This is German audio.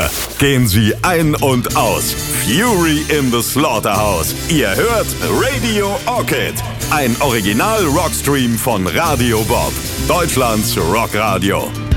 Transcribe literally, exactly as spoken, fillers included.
Woche gehen sie ein und aus. Fury in the Slaughterhouse. Ihr hört Radio Orchid. Ein Original-Rockstream von Radio Bob. Deutschlands Rockradio.